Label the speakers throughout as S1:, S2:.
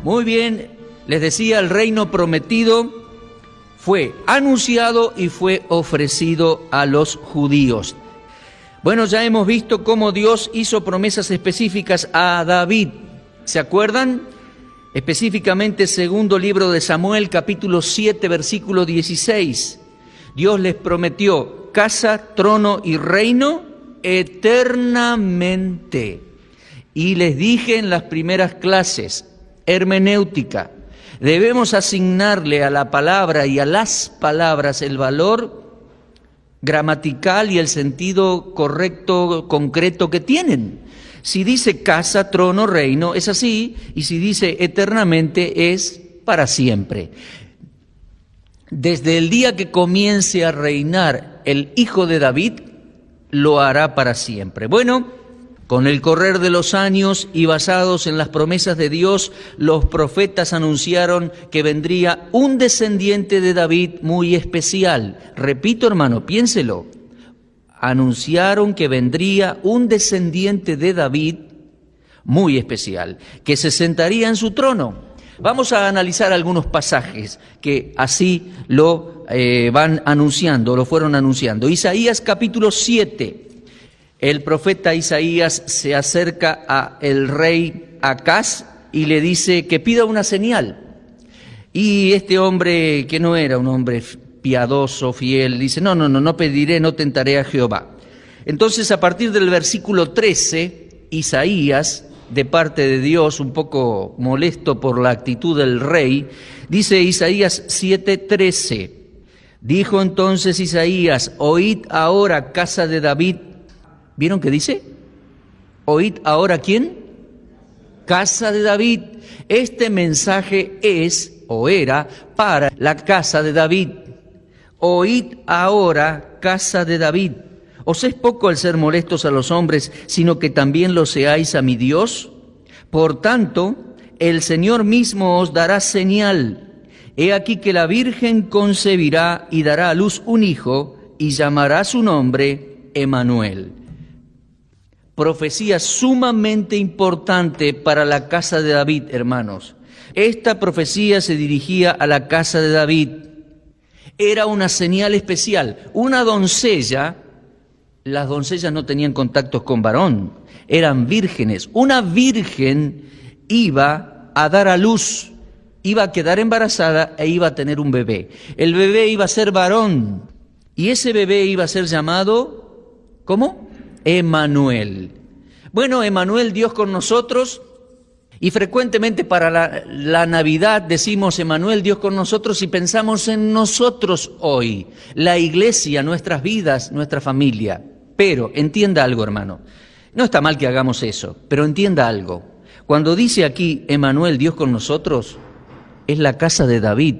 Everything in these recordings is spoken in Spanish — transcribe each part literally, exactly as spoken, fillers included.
S1: Muy bien, les decía, el reino prometido fue anunciado y fue ofrecido a los judíos. Bueno, ya hemos visto cómo Dios hizo promesas específicas a David. ¿Se acuerdan? Específicamente, segundo libro de Samuel, capítulo siete, versículo dieciséis. Dios les prometió casa, trono y reino eternamente. Y les dije en las primeras clases, hermenéutica, debemos asignarle a la palabra y a las palabras el valor gramatical y el sentido correcto, concreto que tienen. Si dice casa, trono, reino, es así, y si dice eternamente, es para siempre. Desde el día que comience a reinar el Hijo de David, lo hará para siempre. Bueno, con el correr de los años y basados en las promesas de Dios, los profetas anunciaron que vendría un descendiente de David muy especial. Repito, hermano, piénselo. Anunciaron que vendría un descendiente de David muy especial, que se sentaría en su trono. Vamos a analizar algunos pasajes que así lo eh, van anunciando, lo fueron anunciando. Isaías capítulo siete. El profeta Isaías se acerca a el rey Acaz y le dice que pida una señal. Y este hombre, que no era un hombre piadoso, fiel, dice, no, no, no, no pediré, no tentaré a Jehová. Entonces, a partir del versículo trece, Isaías, de parte de Dios, un poco molesto por la actitud del rey, dice Isaías siete trece, dijo entonces Isaías, oíd ahora, casa de David. ¿Vieron qué dice? Oíd ahora, ¿quién? Casa de David. Este mensaje es, o era, para la casa de David. Oíd ahora, casa de David. ¿Os es poco el ser molestos a los hombres, sino que también lo seáis a mi Dios? Por tanto, el Señor mismo os dará señal. He aquí que la Virgen concebirá y dará a luz un hijo, y llamará su nombre Emmanuel. Profecía sumamente importante para la casa de David, hermanos. Esta profecía se dirigía a la casa de David. Era una señal especial. Una doncella, las doncellas no tenían contactos con varón, eran vírgenes. Una virgen iba a dar a luz, iba a quedar embarazada e iba a tener un bebé. El bebé iba a ser varón y ese bebé iba a ser llamado, ¿cómo? Emmanuel. Bueno, Emmanuel, Dios con nosotros, y frecuentemente para la, la Navidad decimos Emmanuel, Dios con nosotros, y pensamos en nosotros hoy, la iglesia, nuestras vidas, nuestra familia. Pero entienda algo, hermano, no está mal que hagamos eso, pero entienda algo. Cuando dice aquí Emmanuel, Dios con nosotros, es la casa de David.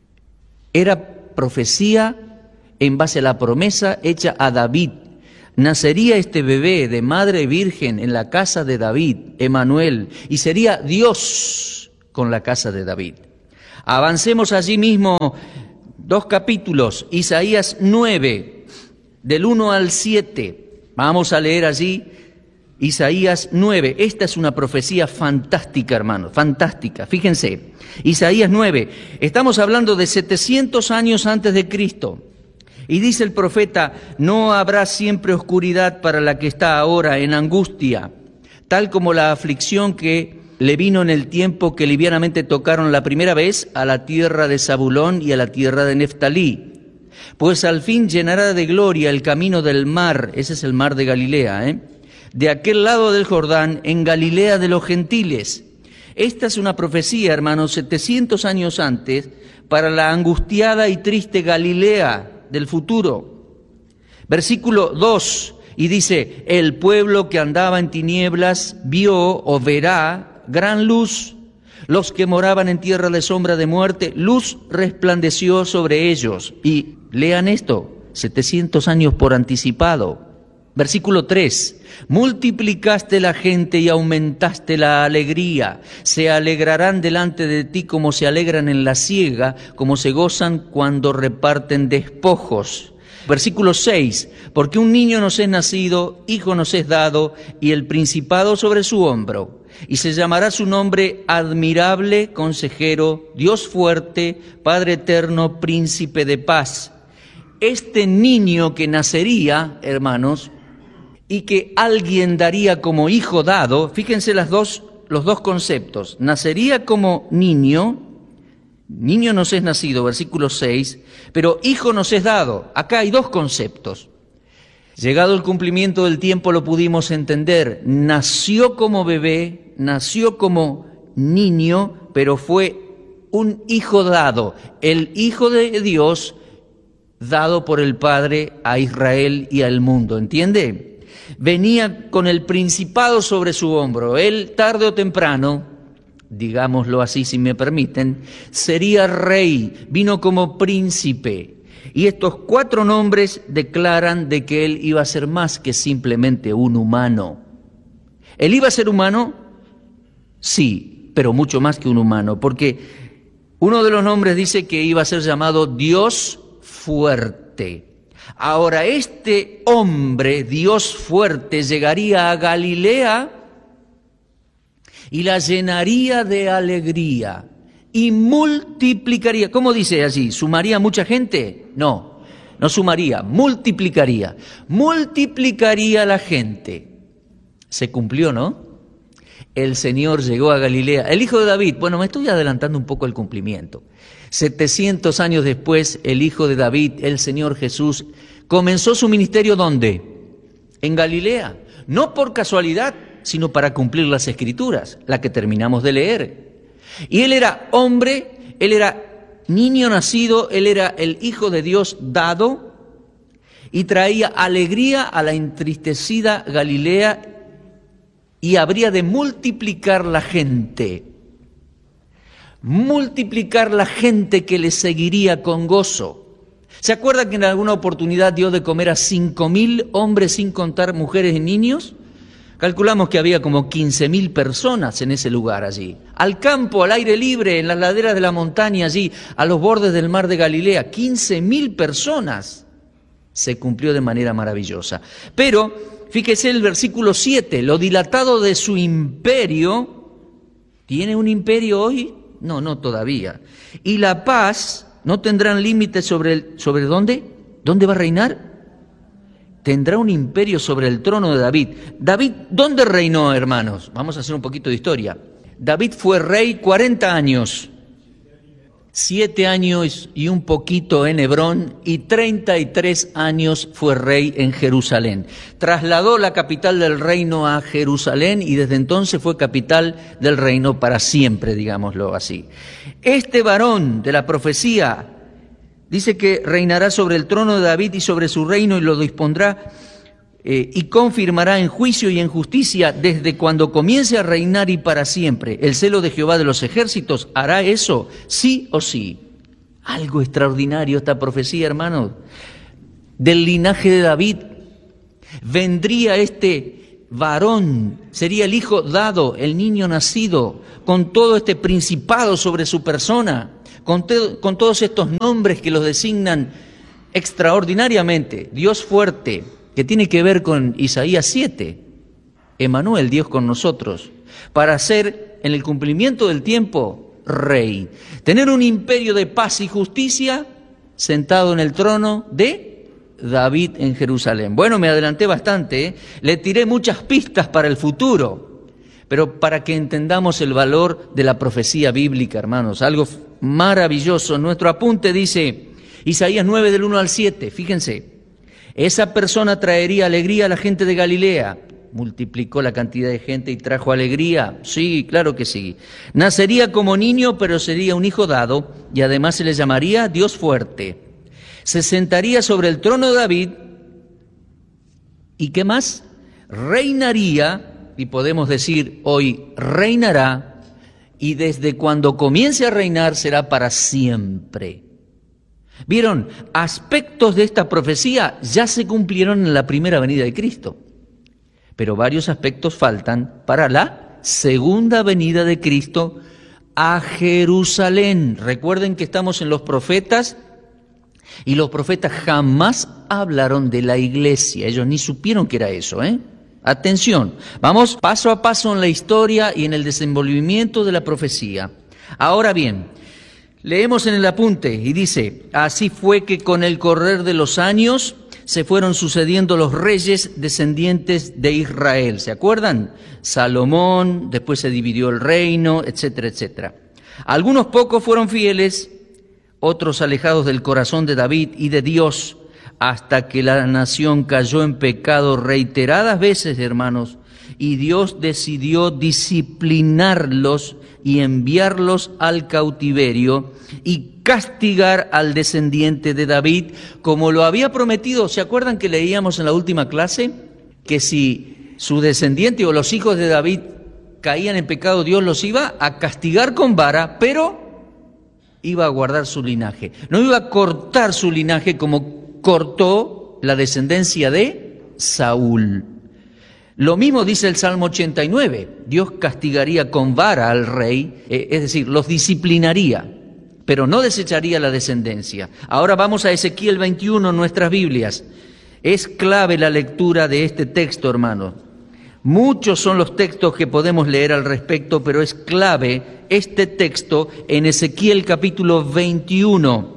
S1: Era profecía en base a la promesa hecha a David. Nacería este bebé de madre virgen en la casa de David, Emmanuel, y sería Dios con la casa de David. Avancemos allí mismo dos capítulos, Isaías nueve, del uno al siete. Vamos a leer allí Isaías nueve. Esta es una profecía fantástica, hermanos, fantástica. Fíjense, Isaías nueve, estamos hablando de setecientos años antes de Cristo. Y dice el profeta, no habrá siempre oscuridad para la que está ahora en angustia, tal como la aflicción que le vino en el tiempo que livianamente tocaron la primera vez a la tierra de Zabulón y a la tierra de Neftalí. Pues al fin llenará de gloria el camino del mar, ese es el mar de Galilea, ¿eh? de aquel lado del Jordán, en Galilea de los gentiles. Esta es una profecía, hermanos, setecientos años antes, para la angustiada y triste Galilea del futuro. Versículo dos, y dice, el pueblo que andaba en tinieblas vio o verá gran luz. Los que moraban en tierra de sombra de muerte, luz resplandeció sobre ellos. Y lean esto, setecientos años por anticipado. Versículo tres, multiplicaste la gente y aumentaste la alegría. Se alegrarán delante de ti como se alegran en la siega, como se gozan cuando reparten despojos. Versículo seis, porque un niño nos es nacido, hijo nos es dado, y el principado sobre su hombro. y se llamará su nombre Admirable, Consejero, Dios Fuerte, Padre Eterno, Príncipe de Paz. Este niño que nacería, hermanos, y que alguien daría como hijo dado, fíjense las dos, los dos conceptos, nacería como niño, niño nos es nacido, versículo seis, pero hijo nos es dado. Acá hay dos conceptos. Llegado el cumplimiento del tiempo lo pudimos entender, nació como bebé, nació como niño, pero fue un hijo dado, el Hijo de Dios dado por el Padre a Israel y al mundo, ¿entiende? Venía con el principado sobre su hombro, él tarde o temprano, digámoslo así si me permiten, sería rey, vino como príncipe. Y estos cuatro nombres declaran de que él iba a ser más que simplemente un humano. ¿Él iba a ser humano? Sí, pero mucho más que un humano, porque uno de los nombres dice que iba a ser llamado Dios Fuerte. Ahora, este hombre, Dios Fuerte, llegaría a Galilea y la llenaría de alegría. Y multiplicaría, ¿cómo dice allí? ¿Sumaría mucha gente? No, no sumaría, multiplicaría. Multiplicaría la gente. Se cumplió, ¿no? El Señor llegó a Galilea. El Hijo de David, bueno, me estoy adelantando un poco el cumplimiento. setecientos años después, el Hijo de David, el Señor Jesús, comenzó su ministerio ¿dónde? En Galilea. No por casualidad, sino para cumplir las Escrituras, la que terminamos de leer. Y él era hombre, él era niño nacido, él era el Hijo de Dios dado y traía alegría a la entristecida Galilea y habría de multiplicar la gente, multiplicar la gente que le seguiría con gozo. ¿Se acuerdan que en alguna oportunidad dio de comer a cinco mil hombres sin contar mujeres y niños? Calculamos que había como quince mil personas en ese lugar allí. Al campo, al aire libre, en las laderas de la montaña allí, a los bordes del mar de Galilea, quince mil personas. Se cumplió de manera maravillosa. Pero, fíjese el versículo siete, lo dilatado de su imperio. ¿Tiene un imperio hoy? No, no todavía. Y la paz no tendrán límites sobre, el, ¿sobre dónde? ¿Dónde va a reinar? Tendrá un imperio sobre el trono de David. David, ¿dónde reinó, hermanos? Vamos a hacer un poquito de historia. David fue rey cuarenta años, siete años y un poquito en Hebrón, y treinta y tres años fue rey en Jerusalén. Trasladó la capital del reino a Jerusalén y desde entonces fue capital del reino para siempre, digámoslo así. Este varón de la profecía dice que reinará sobre el trono de David y sobre su reino y lo dispondrá eh, y confirmará en juicio y en justicia desde cuando comience a reinar y para siempre. El celo de Jehová de los ejércitos hará eso, sí o sí. Algo extraordinario esta profecía, hermanos. Del linaje de David vendría este varón, sería el hijo dado, el niño nacido, con todo este principado sobre su persona. Con, te, con todos estos nombres que los designan extraordinariamente, Dios fuerte, que tiene que ver con Isaías siete, Emmanuel, Dios con nosotros, para ser en el cumplimiento del tiempo rey, tener un imperio de paz y justicia sentado en el trono de David en Jerusalén. Bueno, me adelanté bastante, ¿eh? Le tiré muchas pistas para el futuro, pero para que entendamos el valor de la profecía bíblica, hermanos, algo maravilloso. Nuestro apunte dice, Isaías nueve del uno al siete, fíjense, esa persona traería alegría a la gente de Galilea. Multiplicó la cantidad de gente y trajo alegría. Sí, claro que sí. Nacería como niño, pero sería un hijo dado, y además se le llamaría Dios fuerte. Se sentaría sobre el trono de David, ¿y qué más? Reinaría, y podemos decir hoy reinará, y desde cuando comience a reinar será para siempre. ¿Vieron? Aspectos de esta profecía ya se cumplieron en la primera venida de Cristo, pero varios aspectos faltan para la segunda venida de Cristo a Jerusalén. Recuerden que estamos en los profetas, y los profetas jamás hablaron de la iglesia. Ellos ni supieron que era eso, ¿eh? Atención, vamos paso a paso en la historia y en el desenvolvimiento de la profecía. Ahora bien, leemos en el apunte y dice, así fue que con el correr de los años se fueron sucediendo los reyes descendientes de Israel. ¿Se acuerdan? Salomón, después se dividió el reino, etcétera, etcétera. Algunos pocos fueron fieles, otros alejados del corazón de David y de Dios, hasta que la nación cayó en pecado reiteradas veces, hermanos, y Dios decidió disciplinarlos y enviarlos al cautiverio y castigar al descendiente de David, como lo había prometido. ¿Se acuerdan que leíamos en la última clase? Que si su descendiente o los hijos de David caían en pecado, Dios los iba a castigar con vara, pero iba a guardar su linaje. No iba a cortar su linaje como cortó la descendencia de Saúl. Lo mismo dice el Salmo ochenta y nueve. Dios castigaría con vara al rey, eh, es decir, los disciplinaría, pero no desecharía la descendencia. Ahora vamos a Ezequiel veintiuno en nuestras Biblias. Es clave la lectura de este texto, hermanos. Muchos son los textos que podemos leer al respecto, pero es clave este texto en Ezequiel capítulo veintiuno.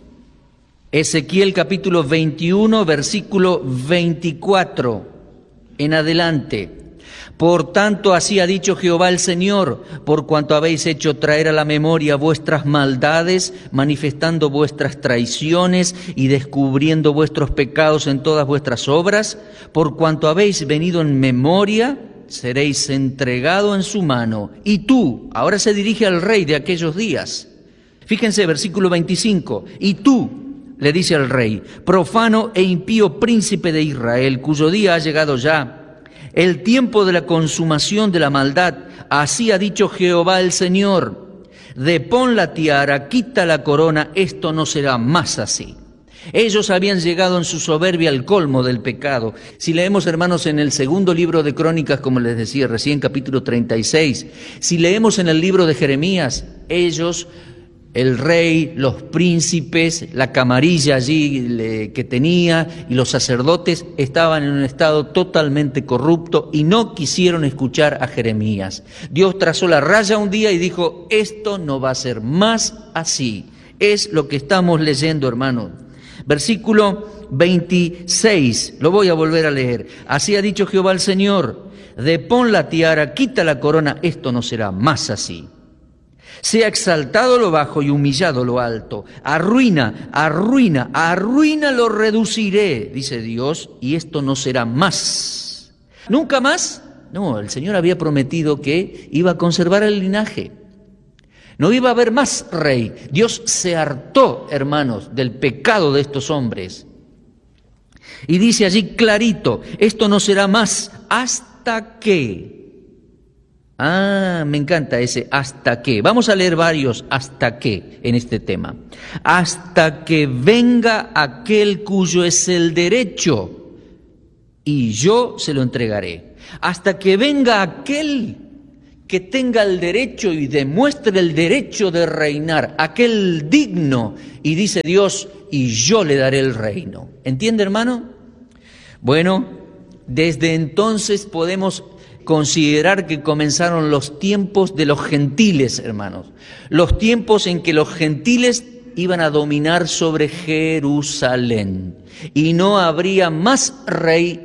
S1: Ezequiel capítulo veintiuno, versículo veinticuatro en adelante. Por tanto, así ha dicho Jehová el Señor, por cuanto habéis hecho traer a la memoria vuestras maldades, manifestando vuestras traiciones y descubriendo vuestros pecados en todas vuestras obras, por cuanto habéis venido en memoria, seréis entregado en su mano. Y tú, ahora se dirige al rey de aquellos días. Fíjense, versículo veinticinco, y tú, le dice al rey, profano e impío príncipe de Israel, cuyo día ha llegado ya, el tiempo de la consumación de la maldad, así ha dicho Jehová el Señor, depón la tiara, quita la corona, esto no será más así. Ellos habían llegado en su soberbia al colmo del pecado. Si leemos, hermanos, en el segundo libro de Crónicas, como les decía recién, capítulo treinta y seis, si leemos en el libro de Jeremías, ellos, el rey, los príncipes, la camarilla allí le, que tenía y los sacerdotes estaban en un estado totalmente corrupto y no quisieron escuchar a Jeremías. Dios trazó la raya un día y dijo, esto no va a ser más así. Es lo que estamos leyendo, hermanos. Versículo veintiséis, lo voy a volver a leer. Así ha dicho Jehová el Señor, depón la tiara, quita la corona, esto no será más así. Sea exaltado lo bajo y humillado lo alto. Arruina, arruina, arruina lo reduciré, dice Dios, y esto no será más. ¿Nunca más? No, el Señor había prometido que iba a conservar el linaje. No iba a haber más rey. Dios se hartó, hermanos, del pecado de estos hombres. Y dice allí clarito, esto no será más hasta que... Ah, me encanta ese hasta que. Vamos a leer varios hasta que en este tema. Hasta que venga aquel cuyo es el derecho y yo se lo entregaré. Hasta que venga aquel que tenga el derecho y demuestre el derecho de reinar, aquel digno, y dice Dios, y yo le daré el reino. ¿Entiende, hermano? Bueno, desde entonces podemos considerar que comenzaron los tiempos de los gentiles, hermanos. Los tiempos en que los gentiles iban a dominar sobre Jerusalén. Y no habría más rey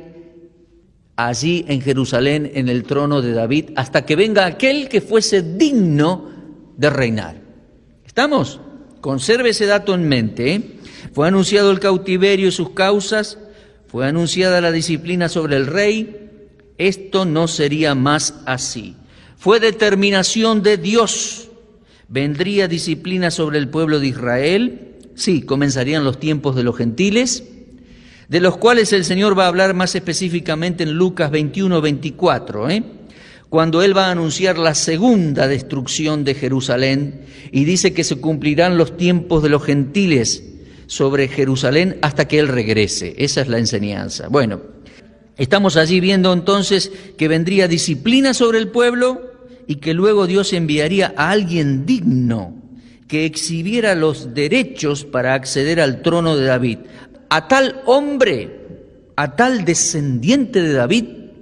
S1: allí en Jerusalén, en el trono de David, hasta que venga aquel que fuese digno de reinar. ¿Estamos? Conserve ese dato en mente, ¿eh? Fue anunciado el cautiverio y sus causas, fue anunciada la disciplina sobre el rey. Esto no sería más así. Fue determinación de Dios. ¿Vendría disciplina sobre el pueblo de Israel? Sí, comenzarían los tiempos de los gentiles, de los cuales el Señor va a hablar más específicamente en Lucas veintiuno, veinticuatro, ¿eh? cuando Él va a anunciar la segunda destrucción de Jerusalén, y dice que se cumplirán los tiempos de los gentiles sobre Jerusalén hasta que Él regrese. Esa es la enseñanza. Bueno, estamos allí viendo entonces que vendría disciplina sobre el pueblo y que luego Dios enviaría a alguien digno que exhibiera los derechos para acceder al trono de David. A tal hombre, a tal descendiente de David,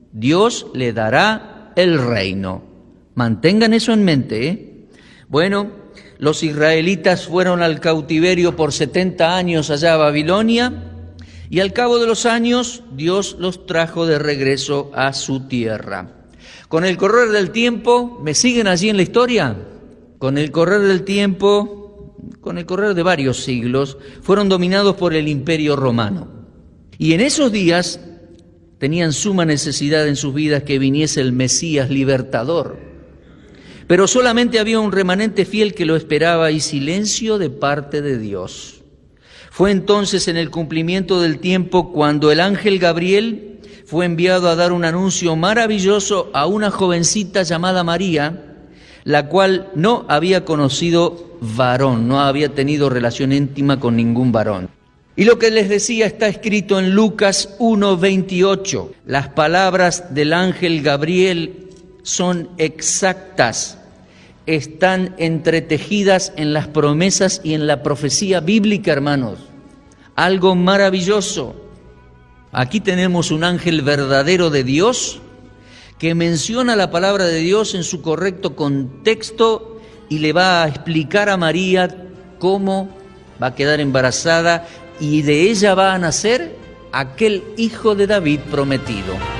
S1: Dios le dará el reino. Mantengan eso en mente, ¿eh? Bueno, los israelitas fueron al cautiverio por setenta años allá a Babilonia, y al cabo de los años Dios los trajo de regreso a su tierra. Con el correr del tiempo, ¿me siguen allí en la historia? Con el correr del tiempo, con el correr de varios siglos, fueron dominados por el Imperio Romano. Y en esos días tenían suma necesidad en sus vidas que viniese el Mesías libertador. Pero solamente había un remanente fiel que lo esperaba y silencio de parte de Dios. Fue entonces en el cumplimiento del tiempo cuando el ángel Gabriel fue enviado a dar un anuncio maravilloso a una jovencita llamada María, la cual no había conocido varón, no había tenido relación íntima con ningún varón. Y lo que les decía está escrito en Lucas uno veintiocho. Las palabras del ángel Gabriel son exactas, están entretejidas en las promesas y en la profecía bíblica, hermanos. Algo maravilloso. Aquí tenemos un ángel verdadero de Dios que menciona la palabra de Dios en su correcto contexto y le va a explicar a María cómo va a quedar embarazada y de ella va a nacer aquel hijo de David prometido.